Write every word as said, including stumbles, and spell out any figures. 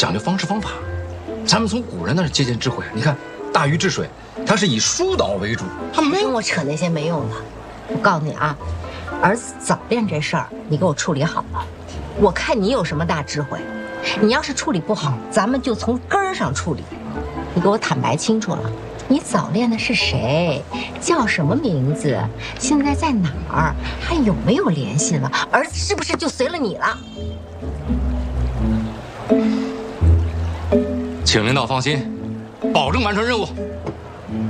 讲究方式方法。咱们从古人那儿借鉴智慧。你看，大禹治水，他是以疏导为主，他没跟我扯那些没用的。我告诉你啊，儿子早恋这事儿，你给我处理好了。我看你有什么大智慧，你要是处理不好，咱们就从根儿上处理。你给我坦白清楚了，你早恋的是谁？叫什么名字？现在在哪儿？还有没有联系了？儿子是不是就随了你了？ 请领导放心，保证完成任务。